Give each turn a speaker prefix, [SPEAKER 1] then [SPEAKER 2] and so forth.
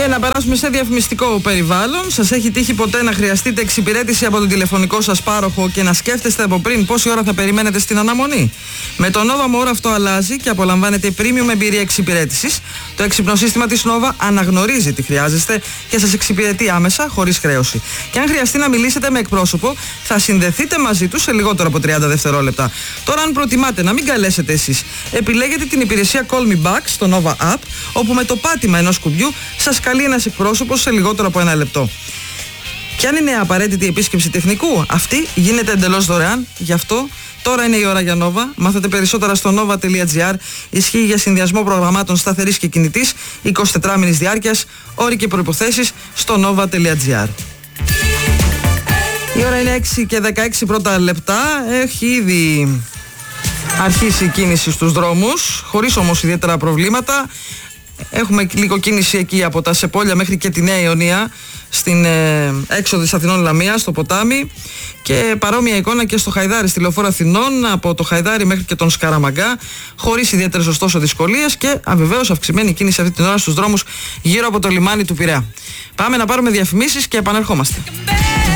[SPEAKER 1] να περάσουμε σε διαφημιστικό περιβάλλον. Σας έχει τύχει ποτέ να χρειαστείτε εξυπηρέτηση από τον τηλεφωνικό σας πάροχο και να σκέφτεστε από πριν πόση ώρα θα περιμένετε στην αναμονή? Με το Nova More αυτό αλλάζει και απολαμβάνετε premium εμπειρία εξυπηρέτησης. Το έξυπνο σύστημα της Nova αναγνωρίζει τι χρειάζεστε και σας εξυπηρετεί άμεσα, χωρίς χρέωση. Και αν χρειαστεί να μιλήσετε με εκπρόσωπο, θα συνδεθείτε μαζί του σε λιγότερο από 30 δευτερόλεπτα. Τώρα, αν προτιμάτε να μην καλέσετε εσείς, επιλέγετε την υπηρεσία Call Me Back στο Nova App, όπου με το πάτημα ενός κουμπιού σας καλεί ένας εκπρόσωπος σε λιγότερο από 1 λεπτό. Και αν είναι απαραίτητη η επίσκεψη τεχνικού, αυτή γίνεται εντελώς δωρεάν. Γι' αυτό τώρα είναι η ώρα για Nova. Μάθετε περισσότερα στο nova.gr. Ισχύει για συνδυασμό προγραμμάτων σταθερής και κινητής 24 μήνης διάρκειας. Όροι και προϋποθέσεις στο nova.gr. Η ώρα είναι 6 και 16 πρώτα λεπτά. Έχει ήδη αρχίσει η κίνηση στους δρόμους, χωρίς όμως ιδιαίτερα προβλήματα. Έχουμε λίγο κίνηση εκεί από τα Σεπόλια μέχρι και τη Νέα Ιωνία, στην έξοδο της Αθηνών Λαμία, στο ποτάμι, και παρόμοια εικόνα και στο Χαϊδάρι, στη Λεωφόρο Αθηνών, από το Χαϊδάρι μέχρι και τον Σκαραμαγκά, χωρίς ιδιαίτερες ωστόσο δυσκολίες, και βεβαίως αυξημένη κίνηση αυτή την ώρα στους δρόμους γύρω από το λιμάνι του Πειραιά. Πάμε να πάρουμε διαφημίσεις και επανερχόμαστε.